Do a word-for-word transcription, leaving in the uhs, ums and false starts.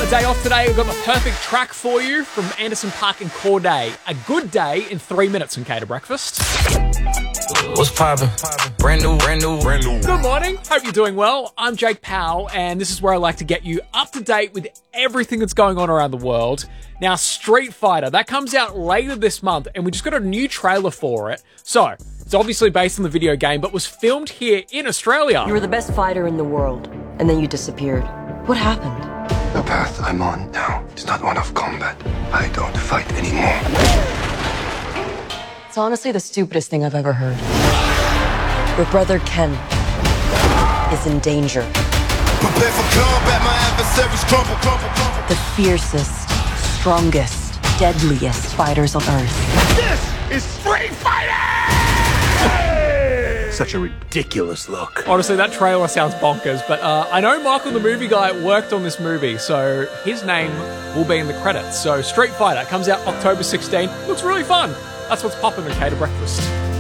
a day off today. We've got the perfect track for you from Anderson .Paak and Corday. A good day in three minutes in Cater Breakfast. What's poppin'? Brand new, brand new, brand new. Good morning. Hope you're doing well. I'm Jake Powell, and this is where I like to get you up to date with everything that's going on around the world. Now, Street Fighter, that comes out later this month, and we just got a new trailer for it. So, it's obviously based on the video game, but was filmed here in Australia. You were the best fighter in the world, and then you disappeared. What happened? The path I'm on now is not one of combat. I don't fight anymore. It's honestly the stupidest thing I've ever heard. Your brother Ken is in danger. Prepare for combat, my adversaries crumble, crumble, crumble. The fiercest, strongest, deadliest fighters on Earth. This is Street Fighter! Such a ridiculous look. Honestly, that trailer sounds bonkers, but uh, I know Michael the movie guy worked on this movie, so his name will be in the credits. So Street Fighter comes out October sixteenth. Looks really fun. That's what's popping in Cater Breakfast.